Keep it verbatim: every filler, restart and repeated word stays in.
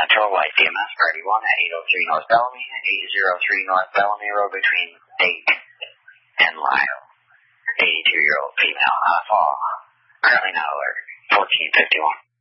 Central, white B M S Party one at eight oh three North Bellamy, eight oh three North Bellamy Road between eight and Lyle. eighty-two-year-old female, hot fall. Currently now alert, fourteen fifty-one.